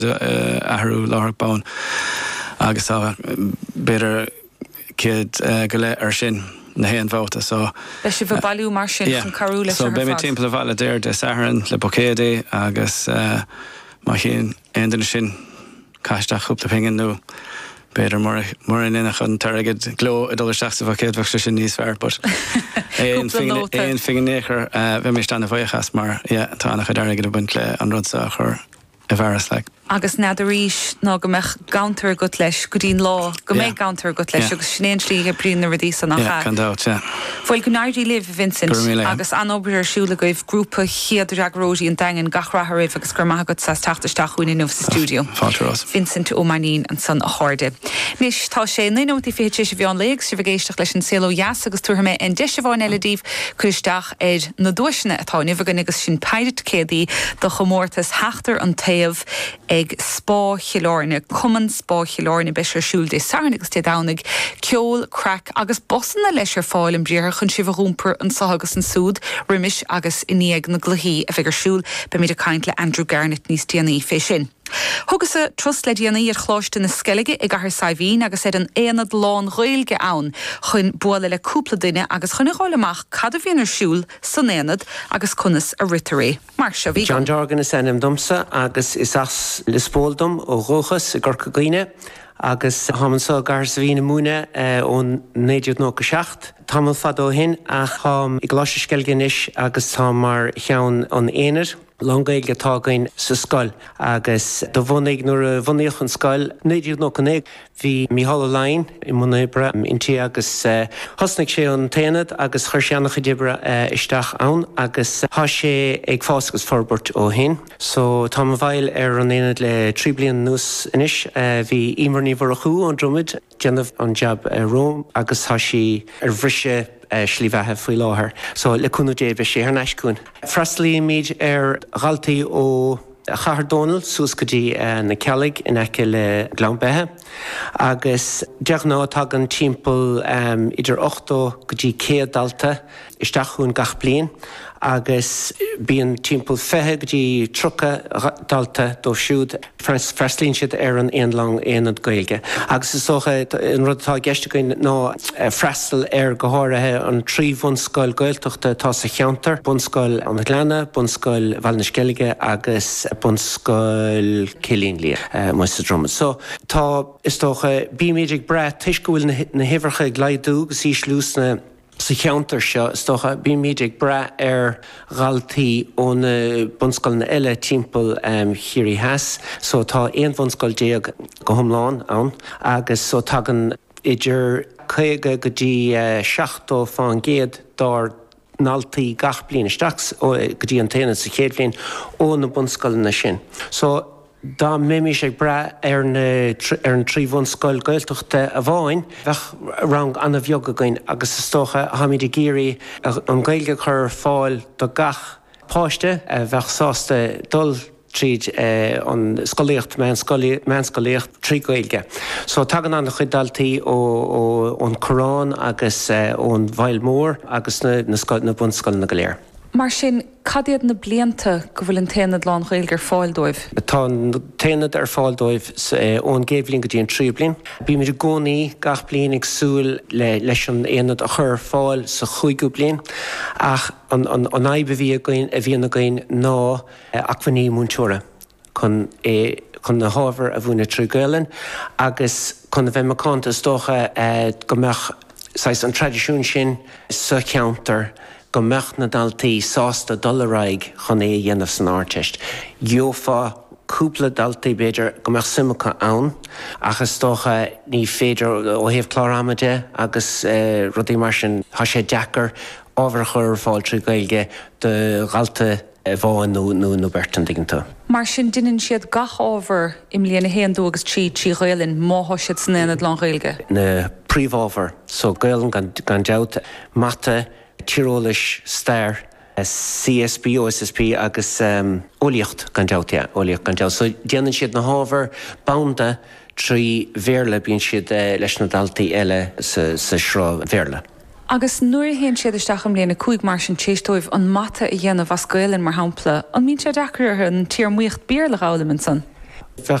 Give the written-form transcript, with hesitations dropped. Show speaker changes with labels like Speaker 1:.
Speaker 1: ahrú láthbán agus beidir céad go le ar sin na héan bhóta so
Speaker 2: leis si bh bailú mar sin chun carú leis
Speaker 1: so be mé timp le bhile déir de saharan le bocéadaí agus má chéan aondaine sin caiisteach chúpla pingin nó beidir mar in ina chun targad gló a dul seachsa bhcéad bhachta sin níos fearr but éon finganéchar bheith mé stanna bhaochas mar tá nach dargad a buint le an rudsa chur a bheras le.
Speaker 2: Agus neidir ríis ná go meich gantar go leis go dtíon lá go méid gantar go leis agus snéan slí brín na radí san nach Foil go náirdí liv Vincent agus anóbir siúla goibh grúpa chiad agróí an dain gachrath raibh agus gur maigad sa tachtaisteachúin in sa stúdio. Vincent O'Manín an san a cháde. Nis tá sé 9 fé sé bheán léig si bhgéisteach leis an céó jaas agus tuair mé an deise bháin eiledíh chuisteach éid na dúisina atá nifhagan agus sin peidir cédaí do chomórtas heachtar an taobh ag spá chiileáine, cuman spá chiileáine beis siúil dé sarna agus té dánig ceol, crack agus bosanna leis ar fáil an bríothar chun sibh rúmper an sa agus an súd, riimiis agus iníag na gluhí a bheith siúil be mé a caint le Andrew Garnett níos déanaí fé sin. Thugus a trus le déanaí ar chláiste na sceige ag gahar saibhín agus an éanad lán roiilge ann chun buala le cúpla duine agus chun gáileach cad a bhíonar siúil san éanad agus chunas a ritaré. Mar se bhí.
Speaker 3: John Jorgan is ennim domsa agus is as le spóldum ó róchas a gorca gaine agus hamansa gar sa bhína múna ón 1997. Támal fad ó hin a chám i gláise scelginis agus tá mar cheann an éanair. Longaig le tágain sa scoil agus do bhnaigh nuair a bhnaíoch an scoil 1999 hí Mícheál Lainn i muna ibre intí agus thosnaigh sé an taanad agus chuir seannach dibre isteach ann agus há sé ag fásgus forbert ó hin. So tá bhail ar an éanaid le 3 bliain nús inis hí imorní bhar a chuú an dromid déanamh an jab Rome agus há sí ar bhrise slíbhethe faoi láthair. So le cúnú dé bheith sé ar neiscún. Freistlí míid ar ghaltaí ó Chahar Donald sús go dtí na cealaigh in aice le glanbethe agus deach ná tá an timppel idir 8 go dtí 100 dalta isteachún gach bliain agus bíon timppel fethe go dtí 3 dalta dó siúd freistlíonn siad ar an éonlang éanad gaeilge. Agus is socha an rudtá geisteagainn ná freistal ar go háirithe an 3 bhunscoil gailteachta tá sa cheantar, bunscoil an Gleanna, bunscoil Bhailna Sceilge agus bunscoil Cilín Lí mu sa dromad. So tá is tócha bíméidir bre tuis go bhfuil na hifircha gleidú gus í slúsna sa cheantar seo is tócha bíméidir bre ar ghaltaí ón bunscoil na eile timppel Chirí Heas. So tá aon bunscoil déag go thomláin ann agus so tagan idir chuige go dtí 7 fáin géad dar naltaí gach bliain isteach go dtí an taanad sa chéad bliain ó na bunscoil na sin. So dá méimi sé bre ar an 3 bhunscoil gailteachta a bháin bheith rang anna bheogagáin agus is tócha haimiid géirí an gailge chur fáil do gach páiste bheith sásta dul tríd an scoíocht meanscoíocht trí gailge. So tagan an chud daltaí ó an Corán agus ón Bhail Mór agus na bunscoil na goléir.
Speaker 2: Mar sin cadiad na blianta go bhfuil an taanad lán gailge ar fáil dóibh.
Speaker 3: Tá taanad ar fáil dóibh ón géimhlín go dtí an 3 bliain. Bí meidir gcónaí gach bliain ag súil leis an éanad a chur fáil sa 5 bliain ach an aibbe bhí a bhíonna gain ná achfaní múnteora chun na hábhar a bhúna trí gaileann agus chun bheith macánta tócha go meach an tradiisiún sin sa cheantar go meach na daltaí sásta dulraig chun é dhéanamh san áirteist. Gheofá cúpla daltaí beidir go meach simmecha ann agus tócha ní féidir ó thaobh chlárámaide agus rudí mar sin tá sé deachar ábhar chur fáil trí gailge de ghalta bháin nó bertan digganta.
Speaker 2: Mar sin duinn siad gach ábhar im líana héan dógus trí ghaelann máth siad san éanad lán gailge.
Speaker 3: Na príomhábhar so gailann gan deabhta mata Tíreolis Stair CSP, OSSP agus óíocht gan deabhta óíocht gan deabh. So déanann siad na hábhar banda trí bhéirle bíonn siad leis na daltaí eile sa srá bhéirle.
Speaker 2: Agus nuair héon siad isteach am léana 5 mar sin téistóibh an mata a dhéanamh as gaelann mar hampla, an mín sé dechar an tíar muocht bír le gálamann san.